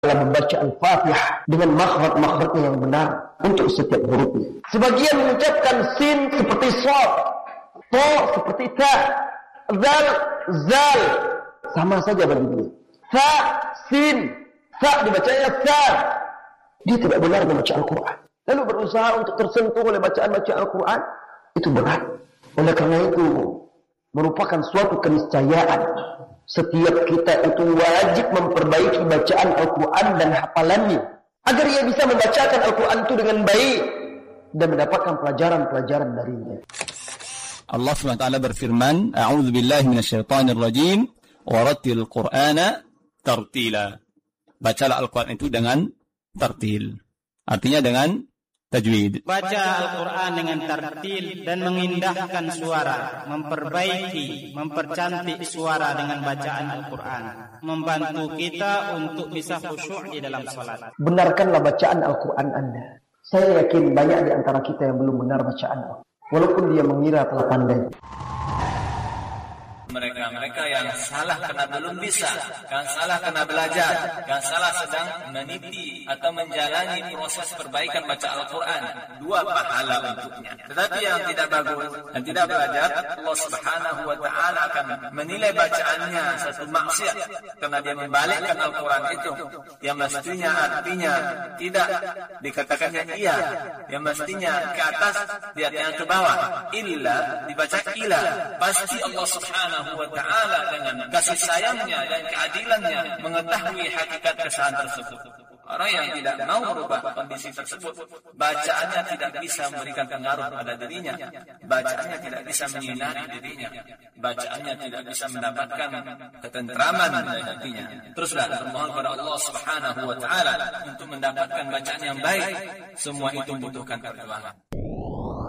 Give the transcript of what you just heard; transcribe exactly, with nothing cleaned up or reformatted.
dalam membaca Al-Fatihah dengan makhraj-makhrajnya yang benar untuk setiap hurufnya. Sebagian mengucapkan sin seperti shad, to seperti ta, zal, zal, sama saja bagi dia. Fa, sin, fa dibacanya sa. Dia tidak benar membaca Al-Quran. Lalu berusaha untuk tersentuh oleh bacaan-bacaan Al-Quran, itu berat. Oleh karena itu, merupakan suatu keniscayaan. Setiap kita itu wajib memperbaiki bacaan Al-Quran dan hafalannya, agar ia bisa membacakan Al-Quran itu dengan baik dan mendapatkan pelajaran-pelajaran darinya. Allah subhanahu wa taala berfirman, A'udzu billahi minasyaitonir rajim, warattil Qur'ana tartila. Bacalah Al-Quran itu dengan tartil. Artinya dengan tajwid. Baca Al-Quran dengan tartil dan mengindahkan suara, memperbaiki, mempercantik suara dengan bacaan Al-Quran, membantu kita untuk bisa khusyuk di dalam salat. Benarkanlah bacaan Al-Quran Anda. Saya yakin banyak di antara kita yang belum benar bacaan Al-Quran, walaupun dia mengira telah pandai. Mereka-mereka yang salah karena belum bisa, yang salah karena belajar, yang salah sedang meniti atau menjalani proses perbaikan baca Al-Quran, dua pahala untuknya. Tetapi yang tidak bagus dan tidak belajar, Allah Subhanahu wa taala akan menilai bacaannya satu maksiat karena dia membalikkan Al-Quran itu yang mestinya artinya tidak dikatakannya iya, yang mestinya ke atas dia yang ke bawah, illa dibaca ila. Pasti Allah Subhanahu wa ta'ala dengan kasih sayangnya dan keadilannya mengetahui hakikat kesalahan tersebut. Orang yang tidak mau merubah kondisi tersebut, bacaannya tidak bisa memberikan pengaruh pada dirinya, bacaannya tidak bisa menyinari dirinya, bacaannya tidak bisa mendapatkan ketentraman dari hatinya. Teruslah bermohon kepada Allah Subhanahu wa ta'ala untuk mendapatkan bacaan yang baik. Semua itu membutuhkan perjuangan.